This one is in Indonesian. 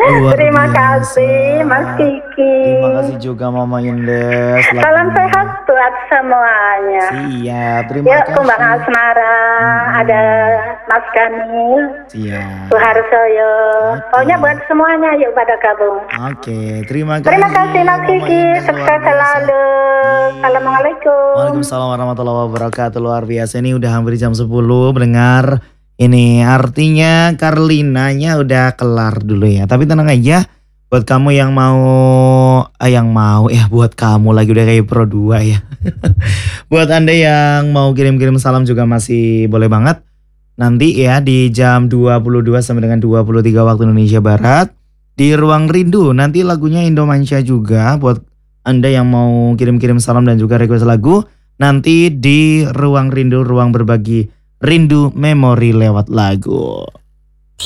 Luar Terima biasa. kasih Mas Kiki. Terima kasih juga Mama Indah Salam sehat lagunya. buat semuanya. Siap, terima Yuk Kumbang kasih. Asmara, ada Mm-mm. Mas Kamil, Bu Siap. Harsoyo. Pokoknya buat Oke. semuanya yuk pada gabung. Oke, terima Terima kasih kasih Mas Mama Kiki, Indah luar sukses biasa. selalu. Iya. Assalamualaikum. Waalaikumsalam warahmatullahi wabarakatuh. Luar biasa, ini udah hampir jam 10 mendengar. Ini artinya Karlinanya udah kelar dulu ya. Tapi tenang aja, buat kamu yang mau buat kamu lagi udah kayak Pro 2 ya. Buat Anda yang mau kirim-kirim salam juga masih boleh banget. Nanti ya di jam 22 sampai dengan 23 waktu Indonesia Barat di Ruang Rindu. Nanti lagunya Indomansia juga buat Anda yang mau kirim-kirim salam dan juga request lagu. Nanti di Ruang Rindu, ruang berbagi rindu memori lewat lagu.